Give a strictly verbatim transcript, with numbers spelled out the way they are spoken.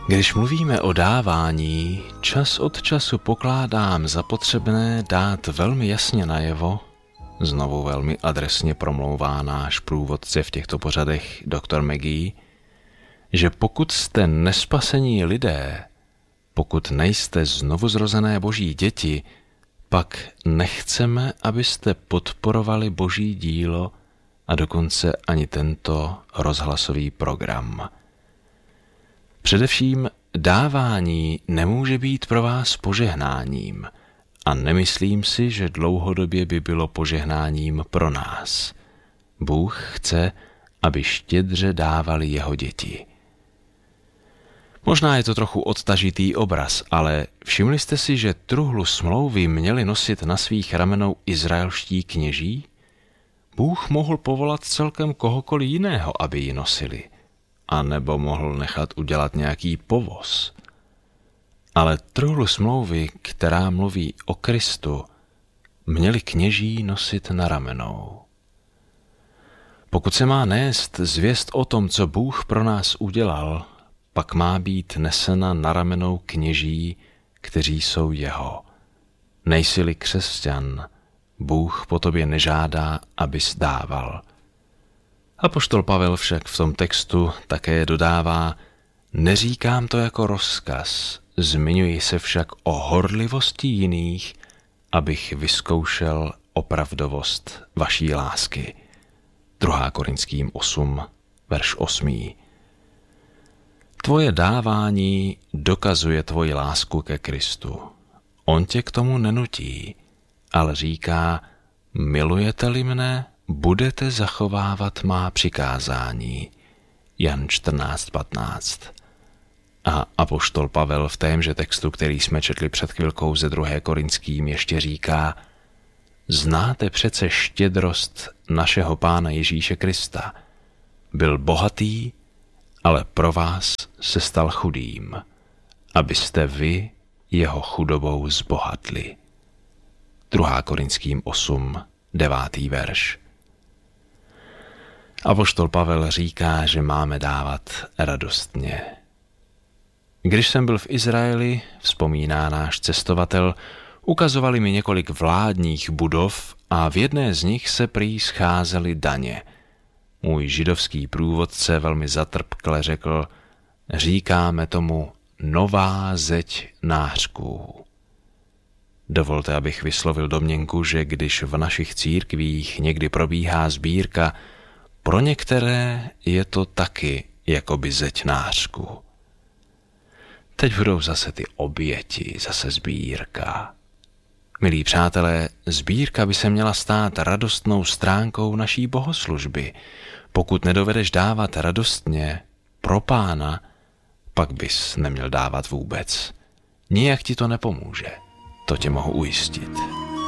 Když mluvíme o dávání, čas od času pokládám za potřebné dát velmi jasně najevo, znovu velmi adresně promlouvá náš průvodce v těchto pořadech doktor McGee, že pokud jste nespasení lidé, pokud nejste znovuzrozené boží děti, pak nechceme, abyste podporovali boží dílo a dokonce ani tento rozhlasový program. Především dávání nemůže být pro vás požehnáním a nemyslím si, že dlouhodobě by bylo požehnáním pro nás. Bůh chce, aby štědře dávali jeho děti. Možná je to trochu odtažitý obraz, ale všimli jste si, že truhlu smlouvy měli nosit na svých ramenou izraelští kněží? Bůh mohl povolat celkem kohokoliv jiného, aby ji nosili, a nebo mohl nechat udělat nějaký povoz. Ale truhlu smlouvy, která mluví o Kristu, měli kněží nosit na ramenou. Pokud se má nést zvěst o tom, co Bůh pro nás udělal, pak má být nesena na ramenou kněží, kteří jsou jeho. Nejsi-li křesťan, Bůh po tobě nežádá, abys dával. Apoštol Pavel však v tom textu také dodává: neříkám to jako rozkaz, zmiňuji se však o horlivosti jiných, abych vyzkoušel opravdovost vaší lásky. druhá Korinským osm, verš osm. Tvoje dávání dokazuje tvoji lásku ke Kristu. On tě k tomu nenutí, ale říká: milujete-li mne, budete zachovávat má přikázání. Jan čtrnáct patnáct. A apoštol Pavel v témže textu, který jsme četli před chvilkou ze druhé Korinským, ještě říká: znáte přece štědrost našeho Pána Ježíše Krista. Byl bohatý, ale pro vás se stal chudým, abyste vy jeho chudobou zbohatli. druhá Korinským osm, devátý verš. Apoštol Pavel říká, že máme dávat radostně. Když jsem byl v Izraeli, vzpomíná náš cestovatel, ukazovali mi několik vládních budov a v jedné z nich se prý scházely daně. Můj židovský průvodce velmi zatrpkle řekl: říkáme tomu nová zeď nářků. Dovolte, abych vyslovil domněnku, že když v našich církvích někdy probíhá sbírka, pro některé je to taky jakoby zeď nářků. Teď budou zase ty oběti, zase sbírka. Milí přátelé, sbírka by se měla stát radostnou stránkou naší bohoslužby. Pokud nedovedeš dávat radostně pro Pána, pak bys neměl dávat vůbec. Nijak ti to nepomůže, to tě mohu ujistit.